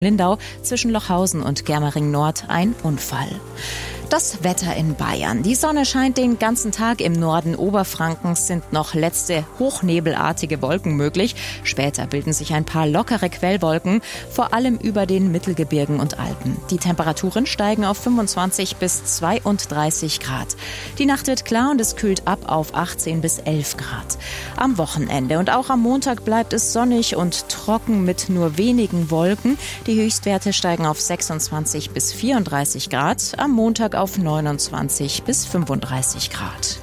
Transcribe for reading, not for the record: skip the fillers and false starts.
Lindau zwischen Lochhausen und Germering Nord ein Unfall. Das Wetter in Bayern. Die Sonne scheint den ganzen Tag. Im Norden Oberfrankens sind noch letzte hochnebelartige Wolken möglich. Später bilden sich ein paar lockere Quellwolken, vor allem über den Mittelgebirgen und Alpen. Die Temperaturen steigen auf 25 bis 32 Grad. Die Nacht wird klar und es kühlt ab auf 18 bis 11 Grad. Am Wochenende und auch am Montag bleibt es sonnig und trocken mit nur wenigen Wolken. Die Höchstwerte steigen auf 26 bis 34 Grad. Am Montag auf 29 bis 35 Grad.